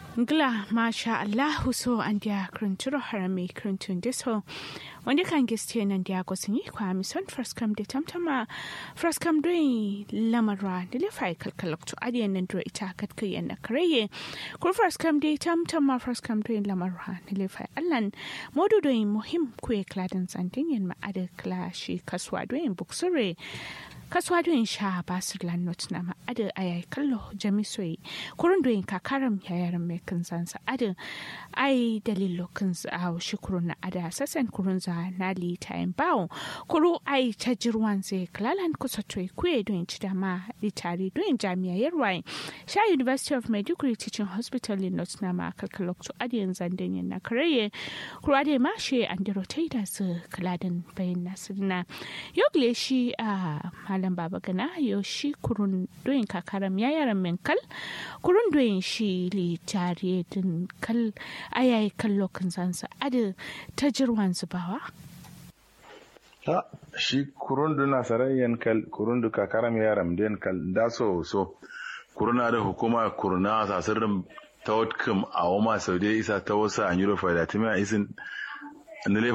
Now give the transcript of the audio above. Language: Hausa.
Ngla masha Allahu so and dia krunturo harami kruntun diso wanda kan giste nan dia gosin kwa mi son first come de tamtama first come doing lamarwa dile fai kalkalok to adiyan nan dro ita kat kai na kareye kur first come de tamtama first come doing lamarwa dile fai allan modu doing muhim ku e kladan santin yin ma ada klashi kaswa doing buksure kaswa doyin sha basir lan not na ma ada ayai kallo jamisoi kurun doyin kakaram yayaran me kansan sa ada ai dalilo kansa a shukurun na ada sasan kurun za na li time bawo kuru ai tajirwan se klalan kusatoi kuye doyin chidama litari doyin jami'a yarwai sha University of Maiduguri Teaching Hospital in not na ma kalkalok to adiyan zanden na kareye kuru ade ma she andiro taida su kladan bayin nasirna yogle shi a malam baba gana yo shi kurun doyin kakaram yayaran men kal kurun doyin shi li tare din kal ayayi kallo kan sansa ada tajirwan zubawa ha shi kurun duna sarayyan kal kurun du kakaram yaram den kal da so kuruna da hukuma kuruna sasirrin tawatkum a wama saudiya isa ta wasa an yuro faida timiya isin